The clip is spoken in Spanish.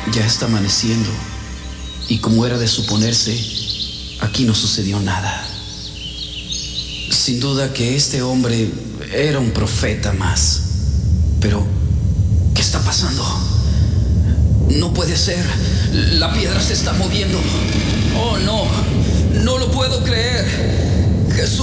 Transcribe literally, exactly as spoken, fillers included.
Ya está amaneciendo y, como era de suponerse, aquí no sucedió nada. Sin duda que este hombre era un profeta más. Pero, ¿qué está pasando? No puede ser. La piedra se está moviendo. Oh, no. No lo puedo creer. Jesús.